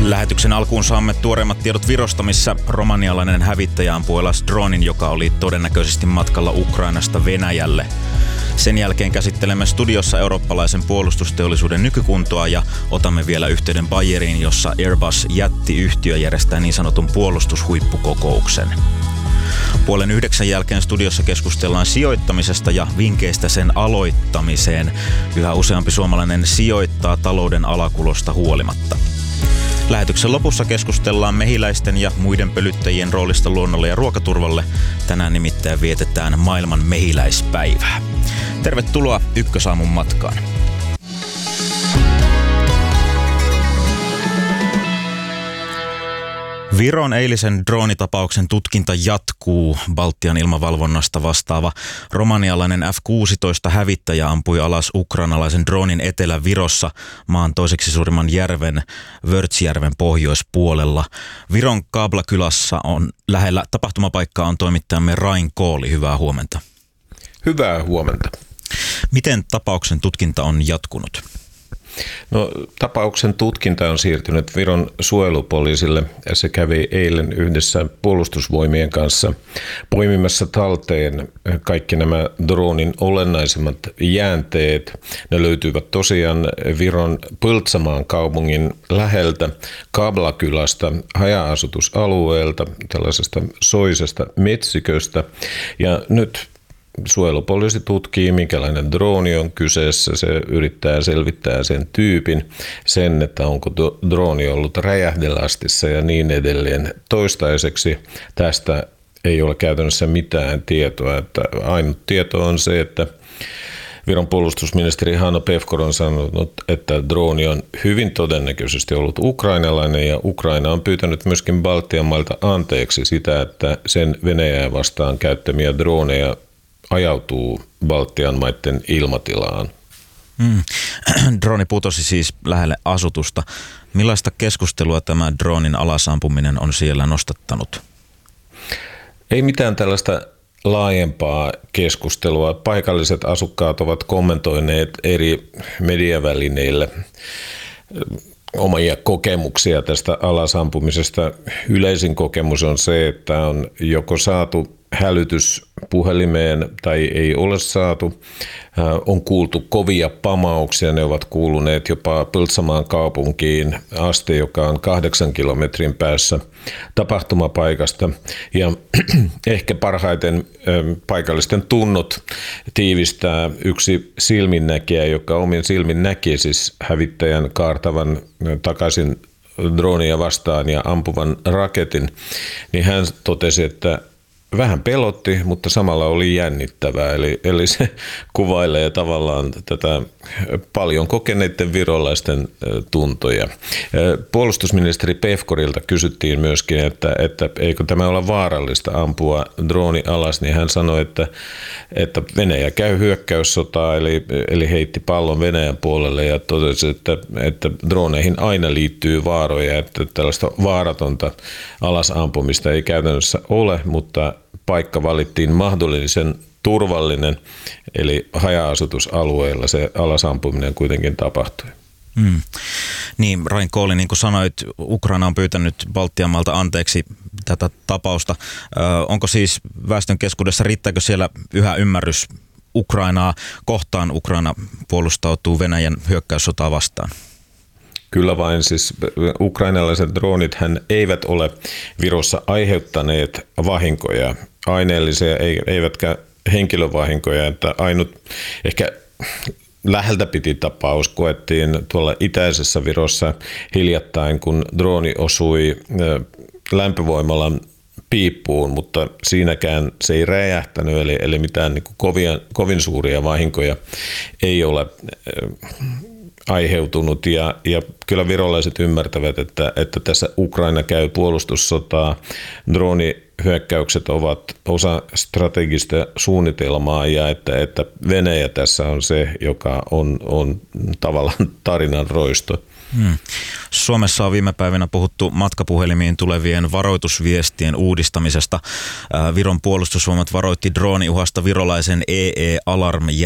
Lähetyksen alkuun saamme tuoreimmat tiedot Virosta, missä romanialainen hävittäjä ampui alas dronin, joka oli todennäköisesti matkalla Ukrainasta Venäjälle. Sen jälkeen käsittelemme studiossa eurooppalaisen puolustusteollisuuden nykykuntoa ja otamme vielä yhteyden Bayeriin, jossa Airbus jättiyhtiö järjestää niin sanotun puolustushuippukokouksen. 8:30 jälkeen studiossa keskustellaan sijoittamisesta ja vinkeistä sen aloittamiseen. Yhä useampi suomalainen sijoittaa talouden alakulosta huolimatta. Lähetyksen lopussa keskustellaan mehiläisten ja muiden pölyttäjien roolista luonnolle ja ruokaturvalle. Tänään nimittäin vietetään maailman mehiläispäivää. Tervetuloa Ykkösaamun matkaan. Viron eilisen droonitapauksen tutkinta jatkuu. Baltian ilmavalvonnasta vastaava romanialainen F-16 hävittäjä ampui alas ukrainalaisen droonin Etelä-Virossa maan toiseksi suurimman järven Vörtsjärven pohjoispuolella. Viron Kablakylässä on lähellä tapahtumapaikkaa on toimittajamme Rain Kooli. Hyvää huomenta. Hyvää huomenta. Miten tapauksen tutkinta on jatkunut? No, tapauksen tutkinta on siirtynyt Viron suojelupoliisille. Se kävi eilen yhdessä puolustusvoimien kanssa poimimassa talteen kaikki nämä droonin olennaisimmat jäänteet. Ne löytyivät tosiaan Viron Põltsamaan kaupungin läheltä Kablakylästä, haja-asutusalueelta, tällaisesta soisesta metsiköstä. Ja nyt suojelupoliisi tutkii, minkälainen drooni on kyseessä. Se yrittää selvittää sen tyypin, sen, että onko drooni ollut räjähdelastissa ja niin edelleen. Toistaiseksi tästä ei ole käytännössä mitään tietoa. Että ainut tieto on se, että Viron puolustusministeri Hanno Pevkur on sanonut, että drooni on hyvin todennäköisesti ollut ukrainalainen ja Ukraina on pyytänyt myöskin Baltian mailta anteeksi sitä, että sen Venäjää vastaan käyttämiä droneja ajautuu Baltian maiden ilmatilaan. Drooni putosi siis lähelle asutusta. Millaista keskustelua tämä droonin alasampuminen on siellä nostattanut? Ei mitään tällaista laajempaa keskustelua. Paikalliset asukkaat ovat kommentoineet eri mediavälineille omia kokemuksia tästä alasampumisesta. Yleisin kokemus on se, että on joko saatu hälytys puhelimeen tai ei ole saatu. On kuultu kovia pamauksia, ne ovat kuuluneet jopa Põltsamaan kaupunkiin asti, joka on 8 kilometrin päässä tapahtumapaikasta. Ja ehkä parhaiten paikallisten tunnot tiivistää yksi silminnäkijä, joka omin silmin näki siis hävittäjän kaartavan takaisin droonia vastaan ja ampuvan raketin, niin hän totesi, että vähän pelotti, mutta samalla oli jännittävää. Eli se kuvailee tavallaan tätä paljon kokeneiden virolaisten tuntoja. Puolustusministeri Pevkurilta kysyttiin myöskin, että eikö tämä ole vaarallista ampua drooni alas, niin hän sanoi, että Venäjä käy hyökkäyssotaa, eli heitti pallon Venäjän puolelle ja totesi, että droneihin aina liittyy vaaroja, että tällaista vaaratonta alasampumista ei käytännössä ole, mutta paikka valittiin mahdollisen turvallinen, eli haja-asutusalueella se alasampuminen kuitenkin tapahtui. Niin, Rain Kooli, niin kuin sanoit, Ukraina on pyytänyt Baltian maalta anteeksi tätä tapausta. Onko siis väestön keskuudessa, riittääkö siellä yhä ymmärrys Ukrainaa kohtaan? Ukraina puolustautuu Venäjän hyökkäyssotaa vastaan. Kyllä vain, siis ukrainalaiset droonithän eivät ole Virossa aiheuttaneet vahinkoja, aineellisia eivätkä henkilövahinkoja, että ainut ehkä läheltä piti tapaus koettiin tuolla itäisessä Virossa hiljattain, kun drooni osui lämpövoimalan piippuun, mutta siinäkään se ei räjähtänyt, eli mitään niin kuin kovin suuria vahinkoja ei ole aiheutunut ja kyllä virolaiset ymmärtävät, että tässä Ukraina käy puolustussotaa. Droonihyökkäykset ovat osa strategista suunnitelmaa ja että Venäjä tässä on se, joka on tavallaan tarinan roisto. Suomessa on viime päivinä puhuttu matkapuhelimiin tulevien varoitusviestien uudistamisesta. Viron puolustusvoimat varoitti drooniuhasta virolaisen EE Alarm